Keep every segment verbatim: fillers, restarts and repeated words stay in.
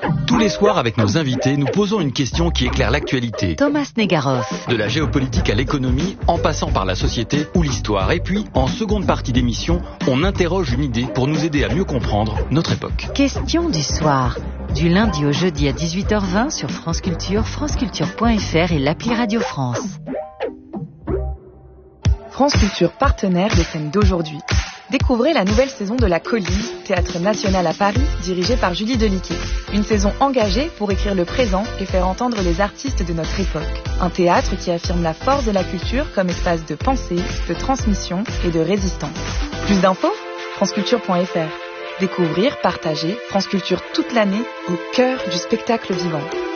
Tous les soirs, avec nos invités, nous posons une question qui éclaire l'actualité. Thomas Negaroff. De la géopolitique à l'économie, en passant par la société ou l'histoire. Et puis, en seconde partie d'émission, on interroge une idée pour nous aider à mieux comprendre notre époque. Question du soir. Du lundi au jeudi à dix-huit heures vingt sur France Culture, franceculture point f r et l'appli Radio France. France Culture, partenaire des scènes d'aujourd'hui. Découvrez la nouvelle saison de La Colline, théâtre national à Paris, dirigé par Julie Deliquet. Une saison engagée pour écrire le présent et faire entendre les artistes de notre époque. Un théâtre qui affirme la force de la culture comme espace de pensée, de transmission et de résistance. Plus d'infos ? franceculture point f r. Découvrir, partager, France Culture toute l'année, au cœur du spectacle vivant.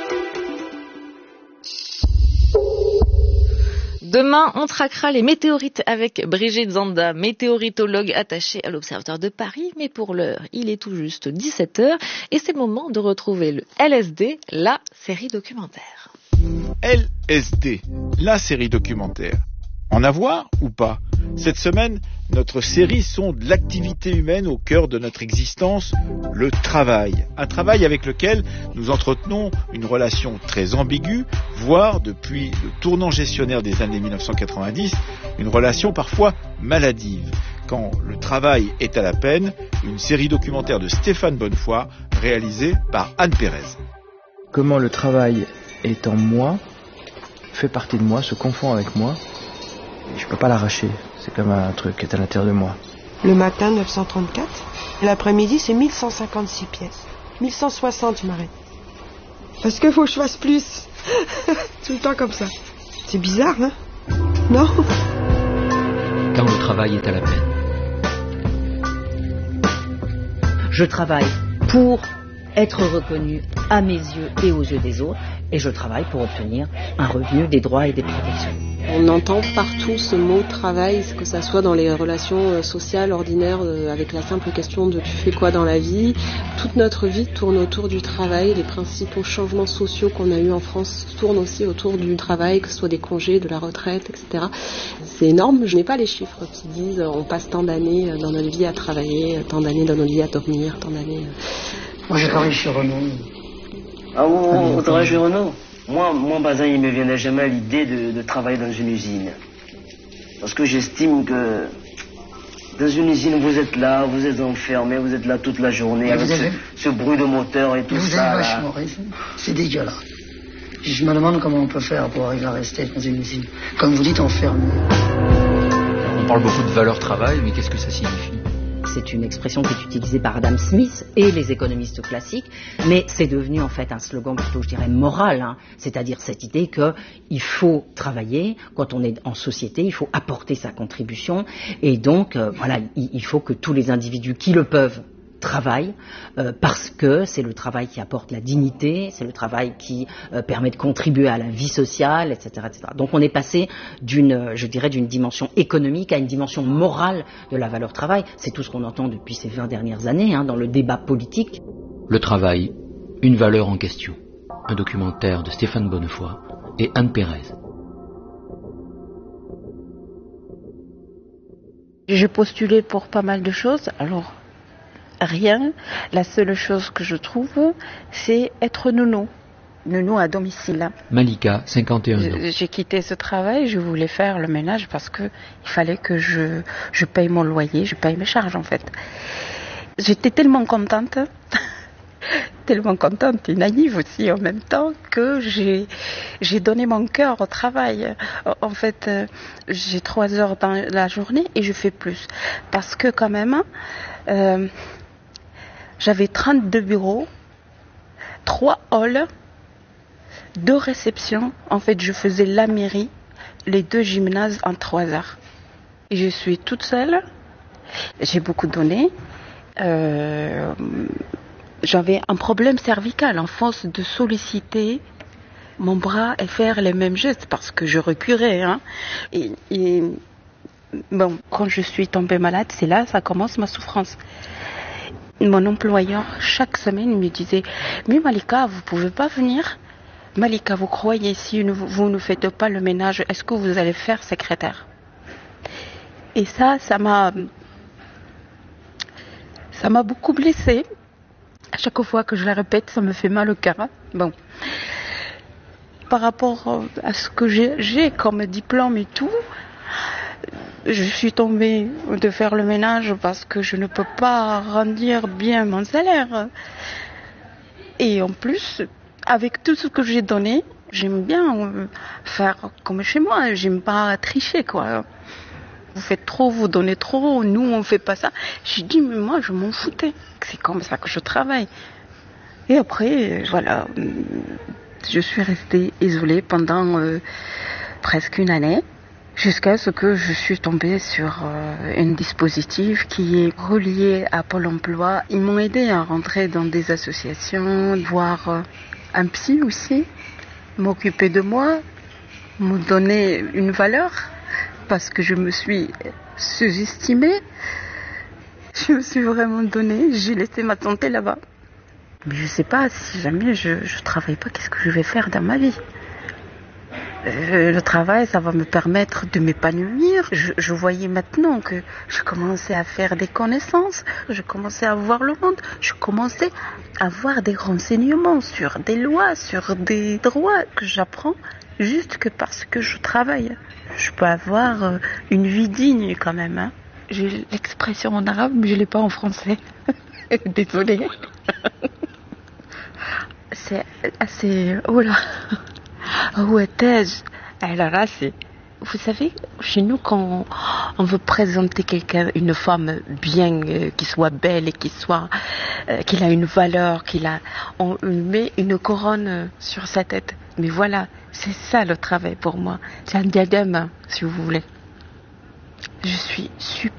Demain, on traquera les météorites avec Brigitte Zanda, météoritologue attachée à l'Observatoire de Paris. Mais pour l'heure, il est tout juste dix-sept heures et c'est le moment de retrouver le L S D, la série documentaire. L S D, la série documentaire. En avoir ou pas ? Cette semaine, notre série sonde l'activité humaine au cœur de notre existence, le travail. Un travail avec lequel nous entretenons une relation très ambiguë, voire, depuis le tournant gestionnaire des années mille neuf cent quatre-vingt-dix, une relation parfois maladive. Quand le travail est à la peine, une série documentaire de Stéphane Bonnefoy, réalisée par Anne Pérez. Comment le travail est en moi, fait partie de moi, se confond avec moi, et je peux pas l'arracher. C'est comme un truc qui est à l'intérieur de moi. Le matin, neuf cent trente-quatre. L'après-midi, c'est mille cent cinquante-six pièces. mille cent soixante, je m'arrête. Parce qu'il faut que je fasse plus. Tout le temps comme ça. C'est bizarre, hein ? Non ? Quand le travail est à la peine. Je travaille pour être reconnu à mes yeux et aux yeux des autres, et je travaille pour obtenir un revenu, des droits et des protections. On entend partout ce mot travail, que ça soit dans les relations sociales ordinaires, avec la simple question de tu fais quoi dans la vie. Toute notre vie tourne autour du travail, les principaux changements sociaux qu'on a eus en France tournent aussi autour du travail, que ce soit des congés, de la retraite, et cetera. C'est énorme, je n'ai pas les chiffres qui disent on passe tant d'années dans notre vie à travailler, tant d'années dans notre vie à dormir, tant d'années... Moi je travaille chez Renault. Ah bon, vous travaillez chez Renault ? Moi, mon bazin, il ne me viendrait jamais à l'idée de, de travailler dans une usine. Parce que j'estime que dans une usine, vous êtes là, vous êtes enfermé, vous êtes là toute la journée, avec avez... ce, ce bruit de moteur et tout vous ça. Avez vachement raison. C'est dégueulasse. Je me demande comment on peut faire pour arriver à rester dans une usine. Comme vous dites, enfermé. On parle beaucoup de valeur travail, mais qu'est-ce que ça signifie ? C'est une expression qui est utilisée par Adam Smith et les économistes classiques, mais c'est devenu en fait un slogan plutôt, je dirais, moral, hein. C'est-à-dire cette idée qu'il faut travailler, quand on est en société, il faut apporter sa contribution, et donc, euh, voilà, il, il faut que tous les individus qui le peuvent travaillent, euh, parce que c'est le travail qui apporte la dignité, c'est le travail qui euh, permet de contribuer à la vie sociale, et cetera, et cetera. Donc on est passé d'une, je dirais, d'une dimension économique à une dimension morale de la valeur travail. C'est tout ce qu'on entend depuis ces vingt dernières années, hein, dans le débat politique. Le travail, une valeur en question. Un documentaire de Stéphane Bonnefoy et Anne Pérez. J'ai postulé pour pas mal de choses, alors rien. La seule chose que je trouve, c'est être nounou. Nounou à domicile. Malika, cinquante et un ans. J'ai quitté ce travail, je voulais faire le ménage parce que il fallait que je, je paye mon loyer, je paye mes charges en fait. J'étais tellement contente, tellement contente et naïve aussi en même temps, que j'ai, j'ai donné mon cœur au travail. En fait, j'ai trois heures dans la journée et je fais plus. Parce que quand même, euh, j'avais trente-deux bureaux, trois halls, deux réceptions. En fait, je faisais la mairie, les deux gymnases en trois heures. Et je suis toute seule. J'ai beaucoup donné. Euh, j'avais un problème cervical, en force de solliciter mon bras et faire les mêmes gestes parce que je recurais. Hein. Et, et bon, quand je suis tombée malade, c'est là ça commence ma souffrance. Mon employeur, chaque semaine, me disait « Mais Malika, vous ne pouvez pas venir ? Malika, vous croyez si vous ne faites pas le ménage, est-ce que vous allez faire secrétaire ?» Et ça, ça m'a, ça m'a beaucoup blessée. À chaque fois que je la répète, ça me fait mal au cœur. Hein. Bon. Par rapport à ce que j'ai, j'ai comme diplôme et tout, je suis tombée de faire le ménage parce que je ne peux pas rendre bien mon salaire. Et en plus, avec tout ce que j'ai donné, j'aime bien faire comme chez moi. J'aime pas tricher, quoi. Vous faites trop, vous donnez trop, nous on fait pas ça. J'ai dit, mais moi je m'en foutais. C'est comme ça que je travaille. Et après, voilà, je suis restée isolée pendant euh, presque une année. Jusqu'à ce que je suis tombée sur euh, un dispositif qui est relié à Pôle emploi. Ils m'ont aidé à rentrer dans des associations, voir euh, un psy aussi, m'occuper de moi, me donner une valeur, parce que je me suis sous-estimée. Je me suis vraiment donnée, j'ai laissé ma santé là-bas. Mais je ne sais pas, si jamais je ne travaille pas, qu'est-ce que je vais faire dans ma vie ? Le travail, ça va me permettre de m'épanouir. Je, je voyais maintenant que je commençais à faire des connaissances, je commençais à voir le monde, je commençais à avoir des renseignements sur des lois, sur des droits que j'apprends juste que parce que je travaille. Je peux avoir une vie digne quand même. Hein. J'ai l'expression en arabe, mais je ne l'ai pas en français. Désolée. C'est assez... Oh là. Oh, alors là, c'est... Vous savez, chez nous, quand on veut présenter quelqu'un, une femme bien, euh, qui soit belle et qui soit, euh, qu'il a une valeur, qu'il a, on met une couronne sur sa tête. Mais voilà, c'est ça le travail pour moi. C'est un diadème, si vous voulez. Je suis super.